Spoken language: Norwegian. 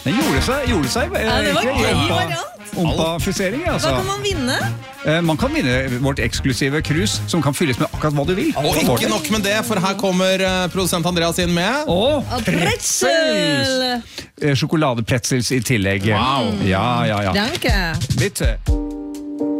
Den gjorde seg det var gøy variant. Ompa-fusering, altså. Hva kan man vinne? Man kan vinne vårt eksklusive krus, som kan fylles med akkurat hva du vil. Og ikke nok med det, for her kommer produsent Andreas inn med Og pretzel! Sjokoladepretzels i tillegg. Wow. Ja. Danke. Bitte.